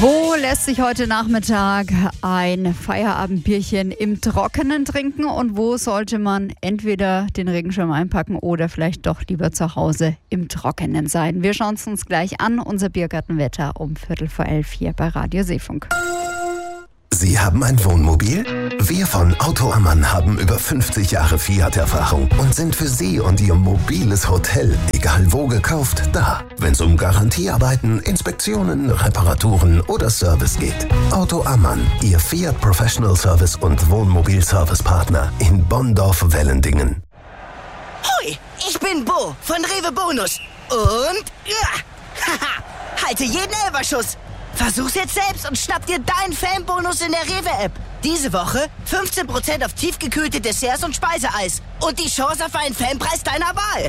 Wo lässt sich heute Nachmittag ein Feierabendbierchen im Trockenen trinken und wo sollte man entweder den Regenschirm einpacken oder vielleicht doch lieber zu Hause im Trockenen sein? Wir schauen es uns gleich an, unser Biergartenwetter um 11:15 hier bei Radio Seefunk. Sie haben ein Wohnmobil? Wir von Auto Ammann haben über 50 Jahre Fiat-Erfahrung und sind für Sie und Ihr mobiles Hotel, egal wo gekauft, da. Wenn es um Garantiearbeiten, Inspektionen, Reparaturen oder Service geht. Auto Ammann, Ihr Fiat Professional Service und Wohnmobil-Service-Partner in Bonndorf-Wellendingen. Hoi, ich bin Bo von Rewe Bonus und halte jeden Elferschuss. Versuch's jetzt selbst und schnapp dir deinen Fanbonus in der Rewe-App. Diese Woche 15% auf tiefgekühlte Desserts und Speiseeis. Und die Chance auf einen Fanpreis deiner Wahl.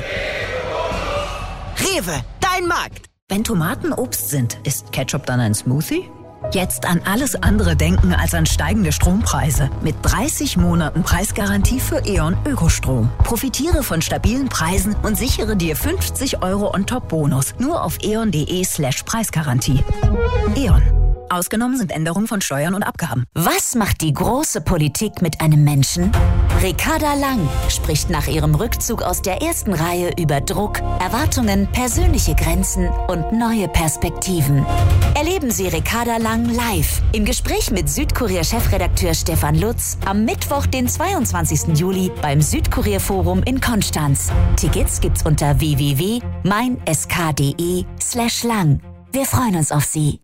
Rewe, dein Markt. Wenn Tomaten Obst sind, ist Ketchup dann ein Smoothie? Jetzt an alles andere denken als an steigende Strompreise. Mit 30 Monaten Preisgarantie für E.ON Ökostrom. Profitiere von stabilen Preisen und sichere dir 50 € On-Top-Bonus. Nur auf eon.de/Preisgarantie. E.ON. Ausgenommen sind Änderungen von Steuern und Abgaben. Was macht die große Politik mit einem Menschen? Ricarda Lang spricht nach ihrem Rückzug aus der ersten Reihe über Druck, Erwartungen, persönliche Grenzen und neue Perspektiven. Erleben Sie Ricarda Lang live im Gespräch mit Südkurier-Chefredakteur Stefan Lutz am Mittwoch, den 22. Juli beim Südkurier-Forum in Konstanz. Tickets gibt's unter www.meinsk.de/lang. Wir freuen uns auf Sie.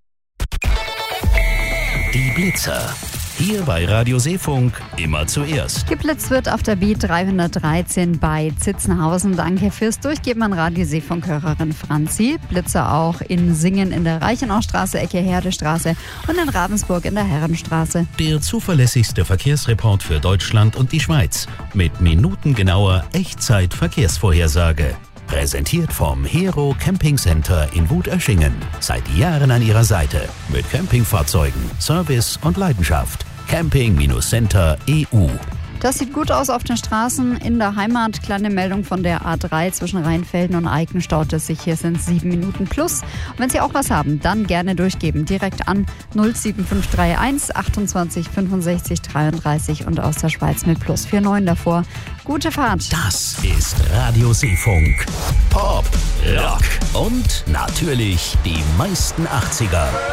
Die Blitzer. Hier bei Radio Seefunk immer zuerst. Geblitzt wird auf der B313 bei Zitzenhausen. Danke fürs Durchgeben an Radio Seefunk-Hörerin Franzi. Blitzer auch in Singen in der Reichenaustraße, Ecke Herdestraße und in Ravensburg in der Herrenstraße. Der zuverlässigste Verkehrsreport für Deutschland und die Schweiz. Mit minutengenauer Echtzeit-Verkehrsvorhersage. Präsentiert vom Hero Camping Center in Wut-Öschingen. Seit Jahren an Ihrer Seite. Mit Campingfahrzeugen, Service und Leidenschaft. Camping-Center.eu. Das sieht gut aus auf den Straßen in der Heimat. Kleine Meldung von der A3 zwischen Rheinfelden und Eiken staut es sich. Hier sind 7 Minuten plus. Und wenn Sie auch was haben, dann gerne durchgeben. Direkt an 07531 28 65 33 und aus der Schweiz mit plus 49 davor. Gute Fahrt. Das ist Radio Seefunk. Pop, Rock und natürlich die meisten 80er.